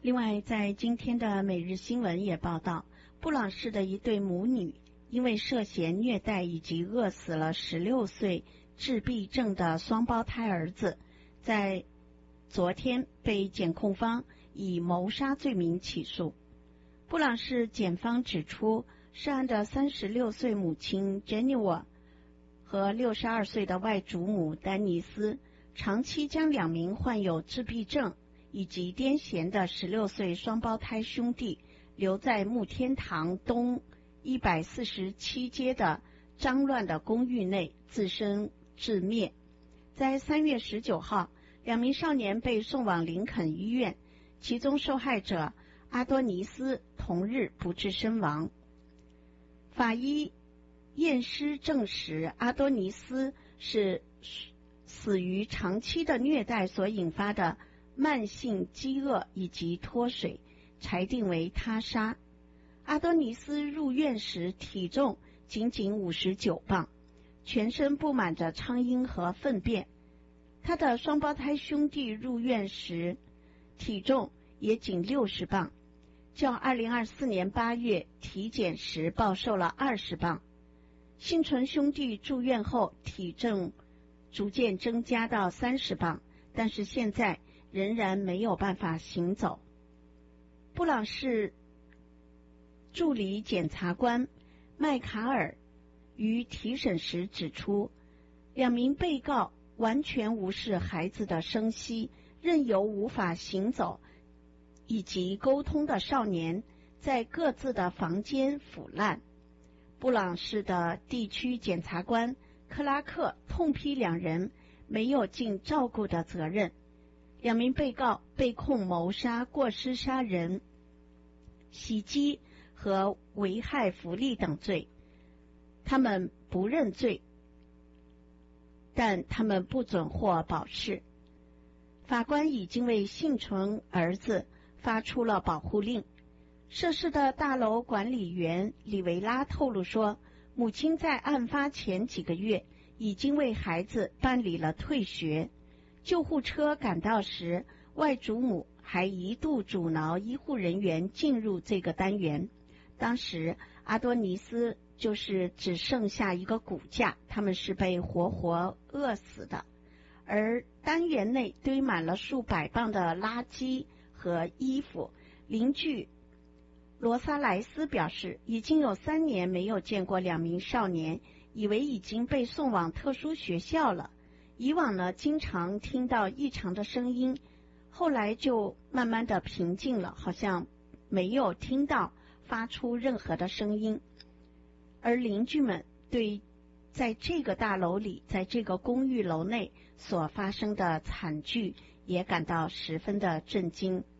另外，在今天的每日新闻也报道，布朗市的一对母女因为涉嫌虐待以及饿死了16岁自闭症的双胞胎儿子，在昨天被检控方以谋杀罪名起诉。布朗市检方指出，涉案的36岁母亲 Jennifer 和62岁的外祖母丹尼斯长期将2名患有自闭症以及癫痫的16岁双胞胎兄弟留在慕天堂东147街的脏乱的公寓内自生自灭。在3月19号，2名少年被送往林肯医院，其中受害者阿多尼斯同日不治身亡。法医验尸证实，阿多尼斯是死于长期的虐待所引发的慢性饥饿以及脱水，裁定为他杀。阿多尼斯入院时体重仅仅59磅，全身布满着苍蝇和粪便。他的双胞胎兄弟入院时体重也仅60磅，较2024年8月体检时暴瘦了20磅。幸存兄弟住院后体重逐渐增加到30磅，但是现在仍然没有办法行走。布朗市助理检察官麦卡尔于提审时指出，2名被告完全无视孩子的声息，任由无法行走以及沟通的少年在各自的房间腐烂。布朗市的地区检察官克拉克痛批2人没有尽照顾的责任。2名被告被控谋杀、过失杀人、袭击和危害福利等罪，他们不认罪，但他们不准获保释。法官已经为幸存儿子发出了保护令。涉事的大楼管理员里维拉透露说，母亲在案发前几个月已经为孩子办理了退学。救护车赶到时，外祖母还一度阻挠医护人员进入这个单元。当时阿多尼斯就是只剩下一个骨架，他们是被活活饿死的。而单元内堆满了数百磅的垃圾和衣服。邻居罗萨莱斯表示，已经有3年没有见过2名少年，以为已经被送往特殊学校了。以往呢，经常听到异常的声音，后来就慢慢的平静了，好像没有听到发出任何的声音。而邻居们对在这个大楼里，在这个公寓楼内所发生的惨剧也感到十分的震惊。